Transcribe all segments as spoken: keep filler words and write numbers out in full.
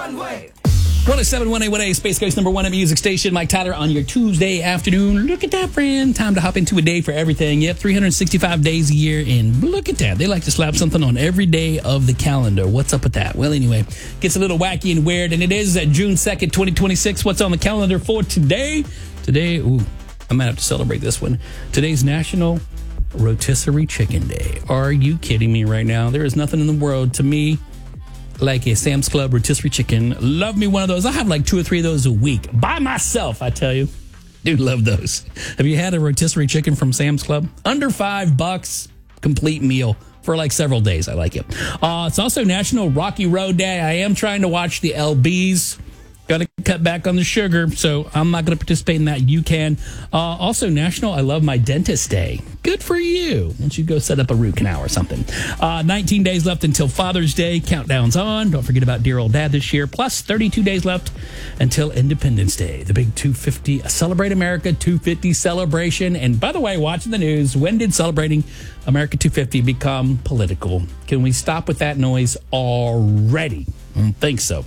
one way. one oh seven point one A, Space Coast number one music station. Mike Tyler on your Tuesday afternoon. Look at that, friend. Time to hop into a day for everything. Yep, three hundred sixty-five days a year. And look at that. They like to slap something on every day of the calendar. What's up with that? Well, anyway, gets a little wacky and weird. And it is June second, twenty twenty-six. What's on the calendar for today? Today, ooh, I might have to celebrate this one. Today's National Rotisserie Chicken Day. Are you kidding me right now? There is nothing in the world to me like a Sam's Club rotisserie chicken. Love me one of those. I have like two or three of those a week by myself, I tell you. Dude, love those. Have you had a rotisserie chicken from Sam's Club? Under five bucks, complete meal for like several days. I like it. Uh, it's also National Rocky Road Day. I am trying to watch the L Bs. Got to cut back on the sugar, so I'm not going to participate in that. You can. Uh, also, National I Love My Dentist Day. Good for you. Why don't you go set up a root canal or something? Uh, nineteen days left until Father's Day. Countdown's on. Don't forget about dear old dad this year. Plus, thirty-two days left until Independence Day. The big two fifty Celebrate America two fifty celebration. And by the way, watching the news, when did Celebrating America two fifty become political? Can we stop with that noise already? I don't think so.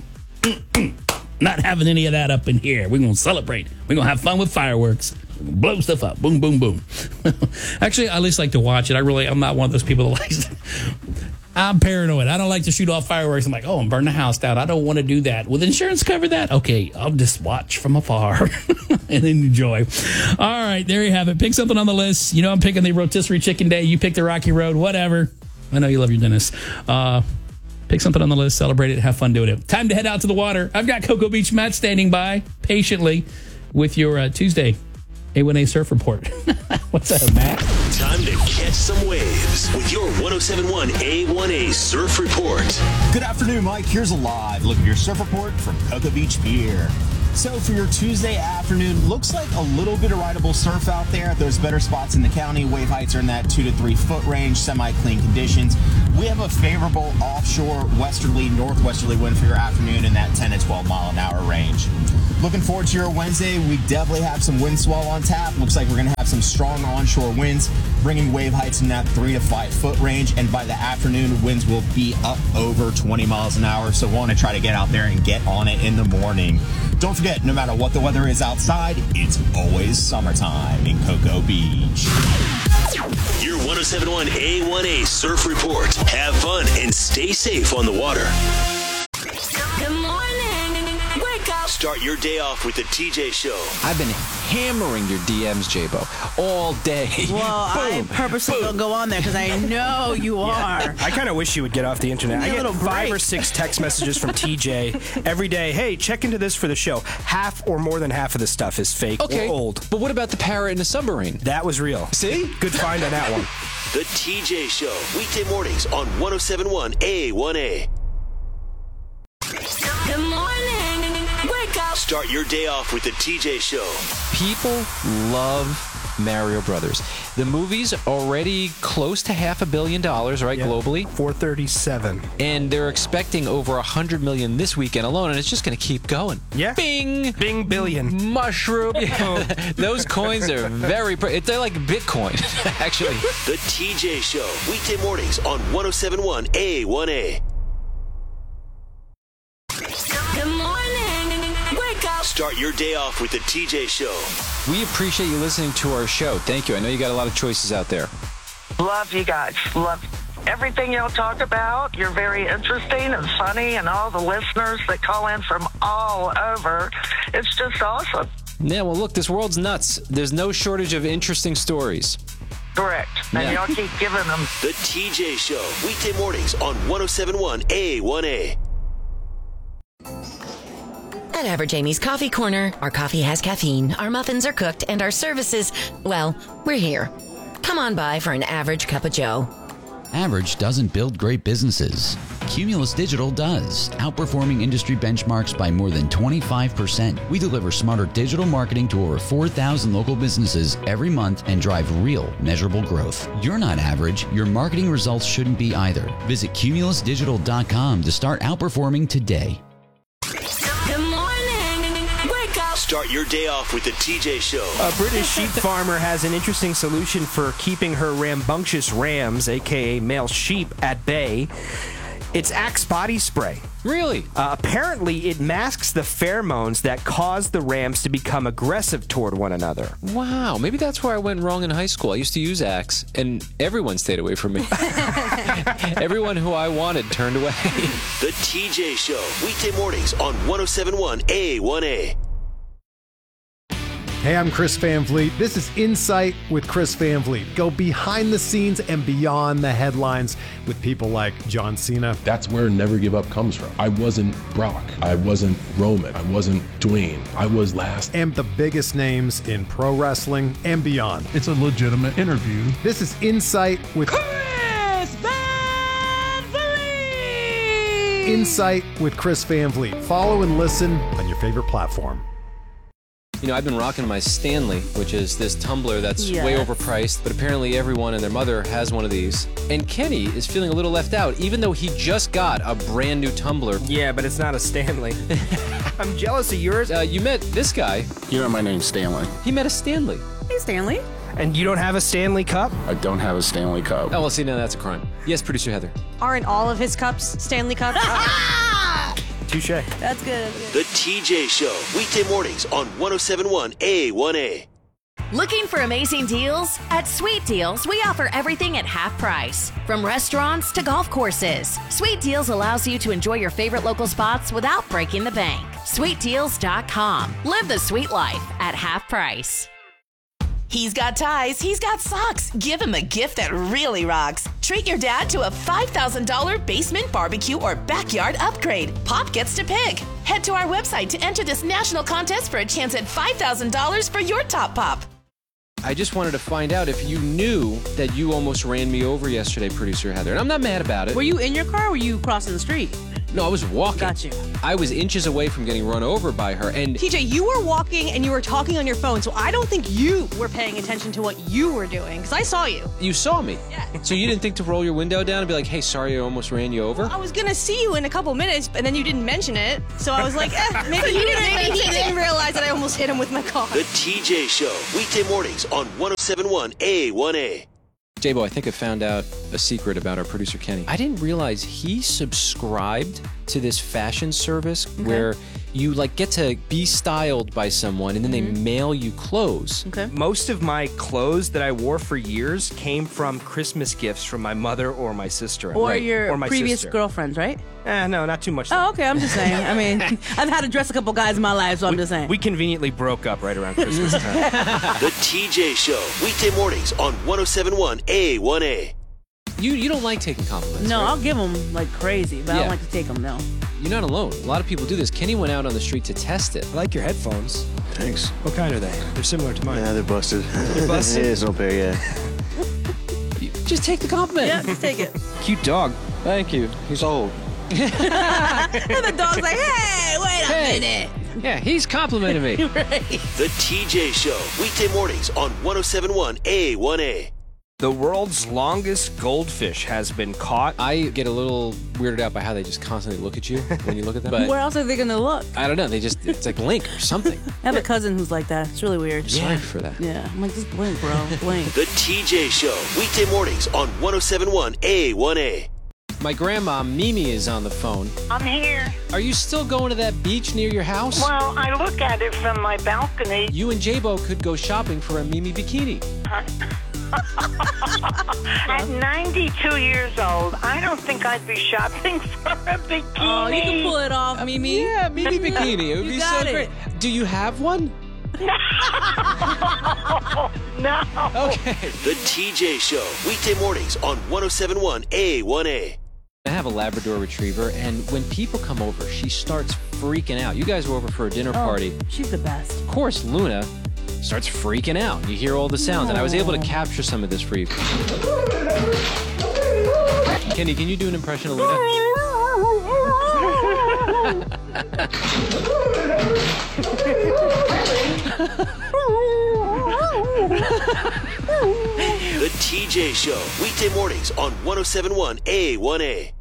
Not having any of that up in here. We're going to celebrate. We're going to have fun with fireworks. Blow stuff up. Boom, boom, boom. Actually, I at least like to watch it. I really, I'm not one of those people that likes to. I'm paranoid. I don't like to shoot off fireworks. I'm like, oh, and burn the house down. I don't want to do that. Will insurance cover that? Okay, I'll just watch from afar and enjoy. All right, there you have it. Pick something on the list. You know I'm picking the Rotisserie Chicken Day. You pick the Rocky Road, whatever. I know you love your dentist. Uh... Pick something on the list, celebrate it, have fun doing it. Time to head out to the water. I've got Cocoa Beach Matt standing by patiently with your uh, Tuesday A one A Surf Report. What's up, Matt? Time to catch some waves with your one oh seven point one A one A Surf Report. Good afternoon, Mike. Here's a live look at your surf report from Cocoa Beach Pier. So for your Tuesday afternoon, looks like a little bit of rideable surf out there. There's better spots in the county. Wave heights are in that two to three foot range, semi-clean conditions. We have a favorable offshore westerly, northwesterly wind for your afternoon in that ten to twelve mile an hour range. Looking forward to your Wednesday. We definitely have some wind swell on tap. Looks like we're going to have some strong onshore winds, bringing wave heights in that three to five foot range. And by the afternoon, winds will be up over twenty miles an hour. So want to try to get out there and get on it in the morning. Don't forget, no matter what the weather is outside, it's always summertime in Cocoa Beach. Your one oh seven point one A one A Surf Report. Have fun and stay safe on the water. Good morning. Wake up. Start your day off with the T J Show. I've been hammering your D Ms, J-Bo, all day. Well, I purposely don't go on there because I know you are. I kind of wish you would get off the internet. Give me I a get little five break. or six text messages from T J every day. Hey, check into this for the show. Half or more than half of the stuff is fake Okay, or old. but what about the parrot in the submarine? That was real. See? Good find on that one. The T J Show. Weekday mornings on one oh seven point one A one A. Good morning. Wake up. Start your day off with the T J Show. People love Mario Brothers. The movie's already close to half a billion dollars, right, Yeah. globally? four thirty-seven. And they're expecting over one hundred million this weekend alone, and it's just going to keep going. Yeah. Bing! Bing billion. Mushroom. Those coins are very... Pre- they're like Bitcoin, actually. The T J Show. Weekday mornings on one oh seven point one A one A. Good morning. Wake up. Start your day off with the T J Show. We appreciate you listening to our show. Thank you. I know you got a lot of choices out there. Love you guys. Love everything y'all talk about. You're very interesting and funny, and all the listeners that call in from all over. It's just awesome. Yeah, well, look, this world's nuts. There's no shortage of interesting stories. Correct. And Yeah. y'all keep giving them. The T J Show. Weekday mornings on one oh seven point one A one A. At Average Amy's Coffee Corner, our coffee has caffeine, our muffins are cooked, and our services, well, we're here. Come on by for an average cup of joe. Average doesn't build great businesses. Cumulus Digital does, outperforming industry benchmarks by more than twenty-five percent. We deliver smarter digital marketing to over four thousand local businesses every month and drive real, measurable growth. You're not average. Your marketing results shouldn't be either. Visit cumulus digital dot com to start outperforming today. Good morning. Wake up. Start your day off with the T J Show. A British sheep farmer has an interesting solution for keeping her rambunctious rams, a k a male sheep, at bay. It's Axe body spray. Really? Uh, apparently, it masks the pheromones that cause the rams to become aggressive toward one another. Wow, maybe that's where I went wrong in high school. I used to use Axe, and everyone stayed away from me. Everyone who I wanted turned away. The T J Show, weekday mornings on one oh seven point one A one A. Hey, I'm Chris Van Vliet. This is Insight with Chris Van Vliet. Go behind the scenes and beyond the headlines with people like John Cena. That's where Never Give Up comes from. I wasn't Brock. I wasn't Roman. I wasn't Dwayne. I was last. And the biggest names in pro wrestling and beyond. It's a legitimate interview. This is Insight with Chris Van Vliet! Insight with Chris Van Vliet. Follow and listen on your favorite platform. You know, I've been rocking my Stanley, which is this tumbler that's Yes. way overpriced, but apparently everyone and their mother has one of these. And Kenny is feeling a little left out, even though he just got a brand new tumbler. Yeah, but it's not a Stanley. I'm jealous of yours. Uh, you met this guy. You know my name's Stanley. He met a Stanley. Hey, Stanley. And you don't have a Stanley Cup? I don't have a Stanley Cup. Oh, well, see, now that's a crime. Yes, producer Heather. Aren't all of his cups Stanley Cups? Touche. That's good. The T J Show, weekday mornings on one oh seven point one A one A. Looking for amazing deals? At Sweet Deals, we offer everything at half price. From restaurants to golf courses, Sweet Deals allows you to enjoy your favorite local spots without breaking the bank. sweet deals dot com. Live the sweet life at half price. He's got ties, he's got socks. Give him a gift that really rocks. Treat your dad to a five thousand dollars basement barbecue or backyard upgrade. Pop gets to pick. Head to our website to enter this national contest for a chance at five thousand dollars for your top pop. I just wanted to find out if you knew that you almost ran me over yesterday, producer Heather. And I'm not mad about it. Were you in your car or were you crossing the street? No, I was walking. Got you. I was inches away from getting run over by her, and T J, you were walking and you were talking on your phone, so I don't think you were paying attention to what you were doing, because I saw you. you saw me. Yeah. So you didn't think to roll your window down and be like, hey, sorry, I almost ran you over? I was gonna see you in a couple minutes, and then you didn't mention it, so I was like, eh, maybe he didn't, maybe he didn't realize that I almost hit him with my car. The T J Show, weekday mornings on one oh seven point one A one A. J-Bo, I think I found out a secret about our producer, Kenny. I didn't realize he subscribed to this fashion service Okay. where you like get to be styled by someone and then Mhm. they mail you clothes. Okay. Most of my clothes that I wore for years came from Christmas gifts from my mother or my sister. Or Right. your or my previous sister. girlfriends, right? Eh, no, not too much. Oh, okay. I'm just saying. I mean, I've had to dress a couple guys in my life, so I'm just saying. We conveniently broke up right around Christmas time. The T J Show, weekday mornings on one oh seven point one A one A. You you don't like taking compliments, No, right? I'll give them like crazy, but I Yeah. don't like to take them, no. You're not alone. A lot of people do this. Kenny went out on the street to test it. I like your headphones. Thanks. What kind are they? They're similar to mine. Yeah, they're busted. They're busted? Yeah, it's no pair yet. Just take the compliment. Yeah, just take it. Cute dog. Thank you. He's old. And the dog's like, hey, wait a Hey. minute. Yeah, he's complimenting me. Right. The T J Show, weekday mornings on one oh seven point one A one A. The world's longest goldfish has been caught. I get a little weirded out by how they just constantly look at you when you look at them. But Where else are they going to look? I don't know. They just, it's like blink or something. I have a cousin who's like that. It's really weird. Sorry for that. Yeah, I'm like, just blink, bro. Blink. The T J Show, weekday mornings on one oh seven point one A one A. My grandma, Mimi, is on the phone. I'm here. Are you still going to that beach near your house? Well, I look at it from my balcony. You and J-Bo could go shopping for a Mimi bikini. At ninety-two years old, I don't think I'd be shopping for a bikini. Oh, you can pull it off, Mimi. Yeah, Mimi bikini. It would You be got so it. great. Do you have one? No. Okay. The T J Show, weekday mornings on one oh seven point one A one A. I have a Labrador Retriever, and when people come over, she starts freaking out. You guys were over for a dinner Oh, party. she's the best. Of course, Luna starts freaking out. You hear all the sounds, and I was able to Aw. capture some of this for you. Kenny, can you do an impression of Luna? The T J Show, weekday mornings on one oh seven point one A one A.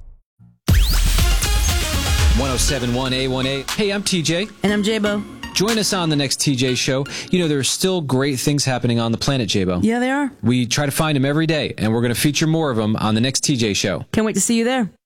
one oh seven point one A one A. Hey, I'm T J. And I'm J-Bo. Join us on the next T J Show. You know, there are still great things happening on the planet, J-Bo. Yeah, they are. We try to find them every day, and we're going to feature more of them on the next T J Show. Can't wait to see you there.